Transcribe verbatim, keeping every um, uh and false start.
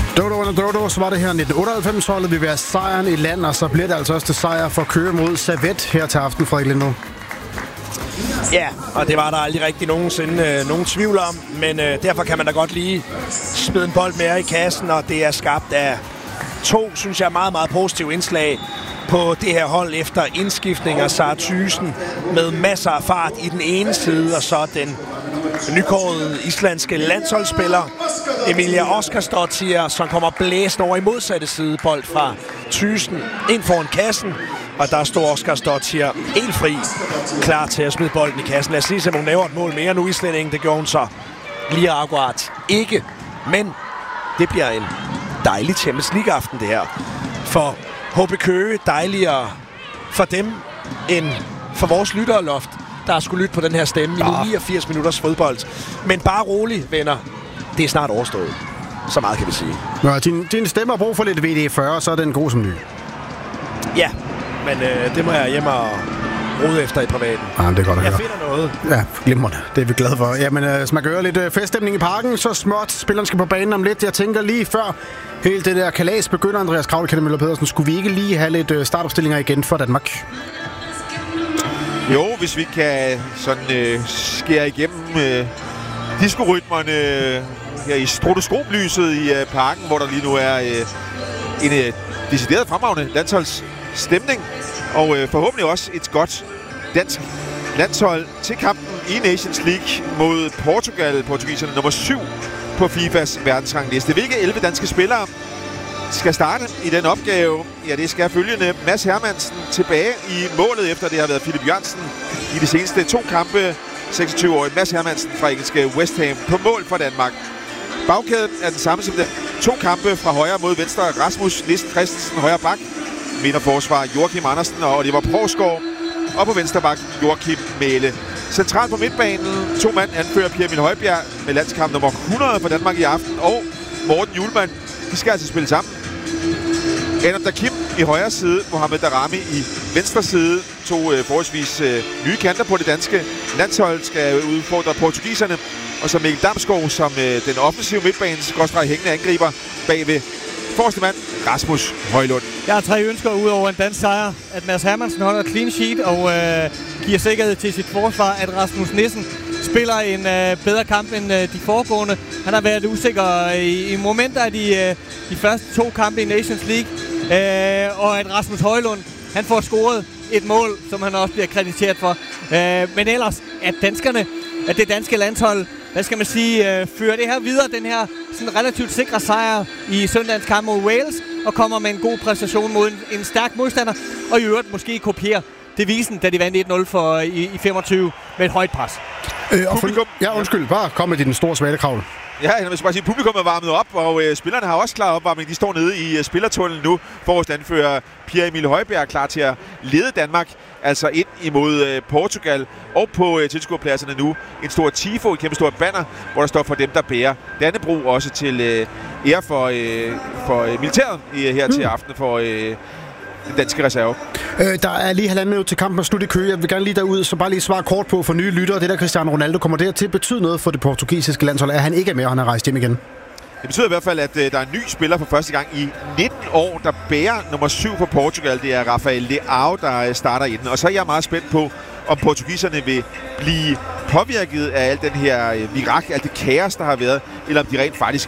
Dodo under Dodo, så var det her nitten otteoghalvfems-holdet. Vi vil have sejren i land, og så bliver det altså også til sejr for Køge mod Servet her til aften, Frederik Lindmo. Ja, og det var der aldrig rigtig nogensinde øh, nogen tvivl om, men øh, derfor kan man da godt lige smide en bold mere i kassen, og det er skabt af to, synes jeg, meget, meget positive indslag på det her hold efter indskiftninger. Sara Thyssen med masser af fart i den ene side, og så den nykårede islandske landsholdsspiller Emilia Óskarsdóttir, som kommer blæsende over i modsatte side. Bold fra Thyssen ind foran kassen, og der står Óskarsdóttir helt fri, klar til at smide bolden i kassen. Lad os lige se, om hun laver et mål mere nu, islændingen. Det gjorde hun så lige akkurat ikke, men det bliver en dejlig Champions League-aften, det her. For H B Køge dejligere for dem end for vores lytterloft, der skulle lytte på den her stemme i ja. niogfirs minutters fodbold. Men bare rolig, venner. Det er snart overstået. Så meget kan vi sige. Nå, din, din stemme har brug for lidt V D fyrre, så er den god som ny. Ja, men øh, det må jeg hjem og rode efter i privaten. Ja, det er godt at jeg høre. finder noget. Ja, glimrende. Det er vi glade for. Jamen, øh, så man kan høre lidt øh, feststemning i parken, så småt. Spillerne skal på banen om lidt. Jeg tænker lige før helt det der kalas begynder, Andreas Kravl, Møller Pedersen. Skulle vi ikke lige have lidt øh, startopstillinger igen for Danmark? Jo, hvis vi kan sådan øh, skære igennem øh, diskorytmerne øh, her i stroboskoplyset i øh, parken, hvor der lige nu er øh, en øh, decideret fremragende landsholdsstemning, og øh, forhåbentlig også et godt dansk landshold til kampen i Nations League mod Portugal. Portugiserne nummer syv på FIFAs verdensrangliste. Hvilke elleve danske spillere skal starte i den opgave? Ja, det skal følgende: Mads Hermansen tilbage i målet, efter det har været Philip Jørgensen i de seneste to kampe. seksogtyve-årige Mads Hermansen fra engelske West Ham på mål for Danmark. Bagkæden er den samme som de to kampe fra højre mod venstre. Rasmus Nissen Christensen, højre bak. Midterforsvar Joachim Andersen og Oliver Provsgaard. Og på venstre bak Joachim Mæhle. Centralt på midtbanen to mand anfører Pierre Emil Højbjerg med landskamp nummer hundrede for Danmark i aften. Og Morten Hjulmand. De skal altså spille sammen. Adam Dakim i højre side, Mohamed Darami i venstre side. To øh, forholdsvis øh, nye kanter på det danske landshold skal udfordre portugiserne. Og så Mikkel Damsgaard som øh, den offensive midtbanes skråstreg hængende angriber bagved forreste mand, Rasmus Højlund. Jeg har tre ønsker ud over en dansk sejr. At Mads Hermansen holder clean sheet og øh, giver sikkerhed til sit forsvar. At Rasmus Nissen spiller en øh, bedre kamp end øh, de foregående. Han har været usikker i, i momenter af de, øh, de første to kampe i Nations League. Øh, og at Rasmus Højlund, han får scoret et mål, som han også bliver krediteret for. Øh, men ellers, at danskerne, at det danske landshold, hvad skal man sige, øh, fører det her videre, den her sådan relativt sikre sejr i søndagens kamp mod Wales, og kommer med en god præstation mod en, en stærk modstander, og i øvrigt måske kopierer devisen, da de vandt et nul for, i, i femogtyve med et højt pres. Øh, og publikum, ja, undskyld, bare kom med din store svale Kravl. Ja, jeg vil bare sige, at publikum er varmet op, og øh, spillerne har også klar opvarmning. De står nede i øh, spillertunnelen nu. Forrest anfører Pierre Emil Højbjerg klar til at lede Danmark, altså ind imod øh, Portugal. Og på øh, tilskuerpladserne nu en stor tifo, et kæmpe stort banner, hvor der står for dem, der bærer Dannebrog, også til øh, ære for, øh, for øh, militæret øh, her mm. til aften for øh, den danske reserve. Øh, der er lige halvanden minut til kampen og slut i Køge. Jeg vil gerne lige derud, så bare lige svare kort på for nye lyttere. Det der Cristiano Ronaldo, kommer det til at betyde noget for det portugisiske landshold, at han ikke er med, og han har rejst hjem igen? Det betyder i hvert fald, at øh, der er en ny spiller for første gang i nitten år, der bærer nummer syv for Portugal. Det er Rafael Leao, der øh, starter i den. Og så er jeg meget spændt på, om portugiserne vil blive påvirket af al den her øh, virak, alt det kaos, der har været, eller om de rent faktisk